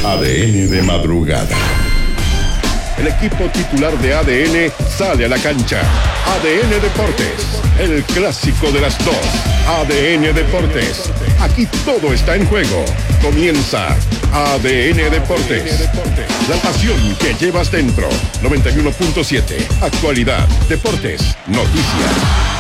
ADN de madrugada. El equipo titular de ADN sale a la cancha. ADN Deportes, el clásico de las dos. ADN Deportes, aquí todo está en juego. Comienza ADN Deportes. La pasión que llevas dentro. 91.7. Actualidad, deportes, noticias.